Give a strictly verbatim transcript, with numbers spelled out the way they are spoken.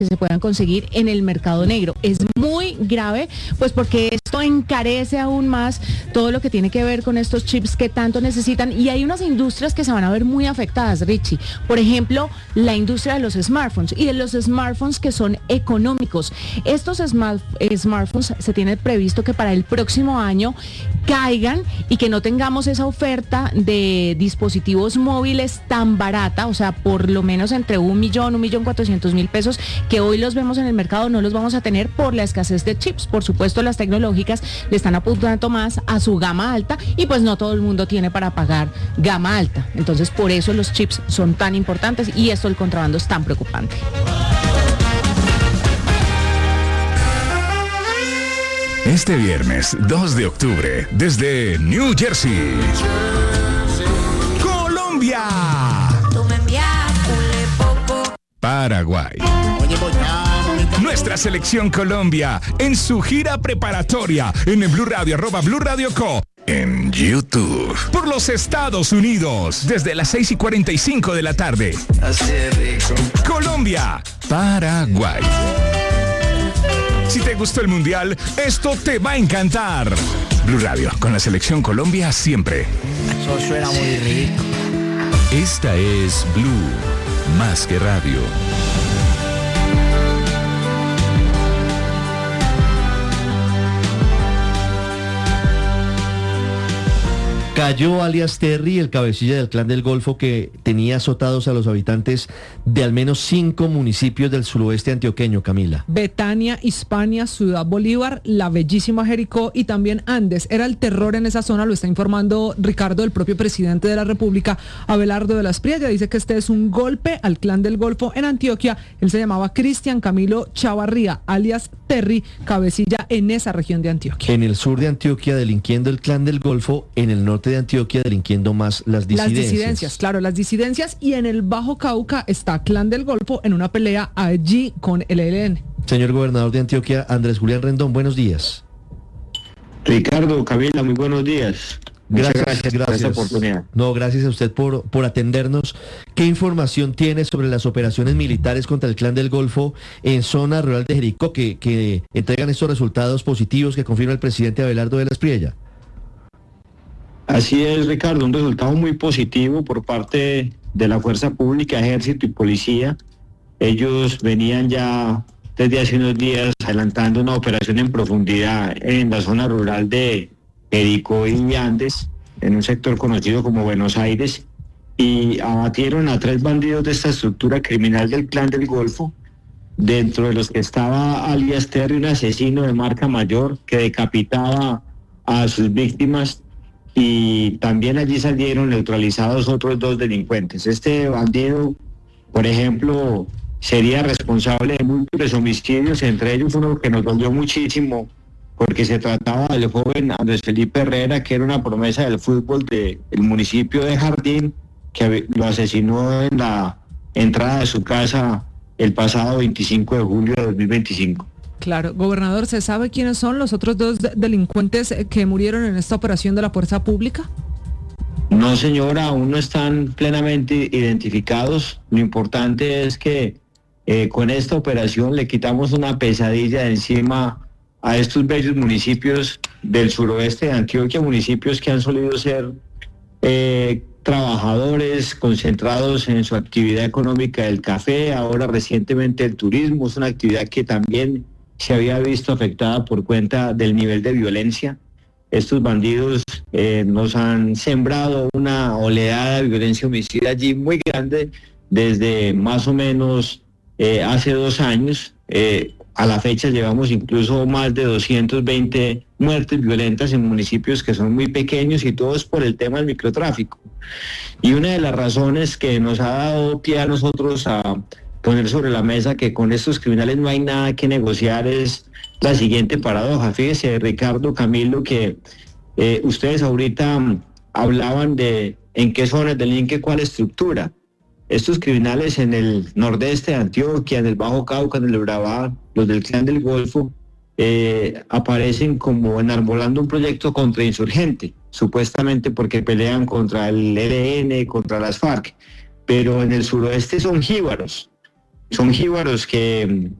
que se puedan conseguir en el mercado negro. Es muy grave, pues porque esto encarece aún más todo lo que tiene que ver con estos chips que tanto necesitan, y hay unas industrias que se van a ver muy afectadas, Richie. Por ejemplo, la industria de los smartphones, y de los smartphones que son económicos. Estos smart, smartphones se tiene previsto que para el próximo año caigan y que no tengamos esa oferta de dispositivos móviles tan barata, o sea, por lo menos entre un millón, un millón cuatrocientos mil pesos, que hoy los vemos en el mercado, no los vamos a tener por la escasez de chips. Por supuesto, las tecnológicas le están apuntando más a su gama alta, y pues no todo el mundo tiene para pagar gama alta. Entonces, por eso los chips son tan importantes, y esto del contrabando es tan preocupante. Este viernes dos de octubre, desde New Jersey, Colombia, Paraguay. Nuestra selección Colombia en su gira preparatoria en el Blue Radio, arroba Blue Radio Co. En YouTube. Por los Estados Unidos, desde las seis y cuarenta y cinco de la tarde. Colombia, Paraguay. Si te gustó el Mundial, esto te va a encantar. Blue Radio, con la selección Colombia siempre. Eso suena muy rico. Esta es Blue, más que radio. Cayó alias Terry, el cabecilla del Clan del Golfo, que tenía azotados a los habitantes de al menos cinco municipios del suroeste antioqueño, Camila. Betania, Hispania, Ciudad Bolívar, la bellísima Jericó y también Andes. Era el terror en esa zona, lo está informando Ricardo, el propio presidente de la República, Abelardo de la Espriella. Dice que este es un golpe al Clan del Golfo en Antioquia. Él se llamaba Cristian Camilo Chavarría, alias Terry, cabecilla en esa región de Antioquia. En el sur de Antioquia delinquiendo el Clan del Golfo, en el norte de Antioquia delinquiendo más las disidencias. Las disidencias, claro, las disidencias, y en el Bajo Cauca está Clan del Golfo en una pelea allí con el E L N. Señor gobernador de Antioquia, Andrés Julián Rendón, buenos días. Ricardo, Camila, muy buenos días. Muchas Gracias, gracias, gracias por esta oportunidad. No, gracias a usted por, por atendernos. ¿Qué información tiene sobre las operaciones militares contra el Clan del Golfo en zona rural de Jericó que, que entregan estos resultados positivos que confirma el presidente Abelardo de la Espriella? Así es, Ricardo, un resultado muy positivo por parte de la Fuerza Pública, Ejército y Policía. Ellos venían ya desde hace unos días adelantando una operación en profundidad en la zona rural de Jericó y Andes, en un sector conocido como Buenos Aires, y abatieron a tres bandidos de esta estructura criminal del Clan del Golfo, dentro de los que estaba alias Terry, un asesino de marca mayor que decapitaba a sus víctimas, y también allí salieron neutralizados otros dos delincuentes. Este bandido, por ejemplo, sería responsable de múltiples homicidios, entre ellos uno que nos dolió muchísimo, porque se trataba del joven Andrés Felipe Herrera, que era una promesa del fútbol del municipio de Jardín, que lo asesinó en la entrada de su casa el pasado veinticinco de julio de dos mil veinticinco. Claro, gobernador, ¿se sabe quiénes son los otros dos de- delincuentes que murieron en esta operación de la Fuerza Pública? No, señora, aún no están plenamente identificados. Lo importante es que eh, con esta operación le quitamos una pesadilla de encima a estos bellos municipios del suroeste de Antioquia, municipios que han solido ser eh, trabajadores concentrados en su actividad económica del café, ahora recientemente el turismo. Es una actividad que también se había visto afectada por cuenta del nivel de violencia. Estos bandidos eh, nos han sembrado una oleada de violencia homicida allí muy grande desde más o menos eh, hace dos años. Eh, a la fecha llevamos incluso más de doscientas veinte muertes violentas en municipios que son muy pequeños, y todo es por el tema del microtráfico. Y una de las razones que nos ha dado pie a nosotros a poner sobre la mesa que con estos criminales no hay nada que negociar es la siguiente paradoja. Fíjese, Ricardo, Camilo, que eh, ustedes ahorita um, hablaban de en qué zonas delinque cuál estructura. Estos criminales en el nordeste de Antioquia, en el Bajo Cauca, en el Urabá, los del Clan del Golfo, eh, aparecen como enarbolando un proyecto contrainsurgente, supuestamente porque pelean contra el E L N, contra las FARC, pero en el suroeste son jíbaros. son jíbaros que